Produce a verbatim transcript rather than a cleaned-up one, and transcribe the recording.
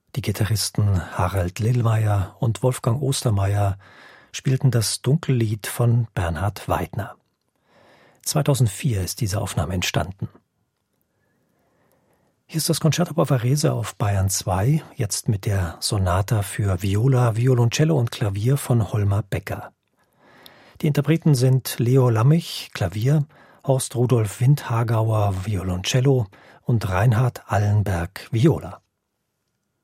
Die Gitarristen Harald Lillmeier und Wolfgang Ostermeier spielten das Dunkellied von Bernhard Weidner. zweitausendvier ist diese Aufnahme entstanden. Hier ist das Concerto Bavarese auf Bayern zwei, jetzt mit der Sonata für Viola, Violoncello und Klavier von Holmer Becker. Die Interpreten sind Leo Lammich, Klavier, Horst Rudolf Windhagauer, Violoncello und Reinhard Allenberg, Viola.